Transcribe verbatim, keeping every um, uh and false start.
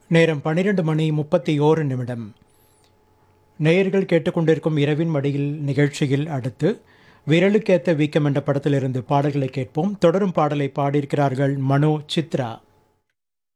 நேரம் பன்னிரண்டு மணி முப்பத்தி ஓரு நிமிடம். நேயர்கள் கேட்டுக்கொண்டிருக்கும் இரவின் மடியில் நிகழ்ச்சியில் அடுத்து விரலுக்கேத்த வீக்கம் என்ற படத்திலிருந்து பாடல்களை கேட்போம். தொடரும் பாடலை பாடியிருக்கிறார்கள் மனோ, சித்ரா.